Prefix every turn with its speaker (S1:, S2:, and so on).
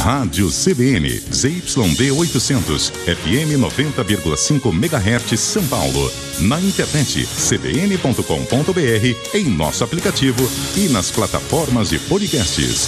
S1: Rádio CBN, ZYD 800, FM 90,5 MHz, São Paulo. Na internet, cbn.com.br, em nosso aplicativo e nas plataformas de podcasts.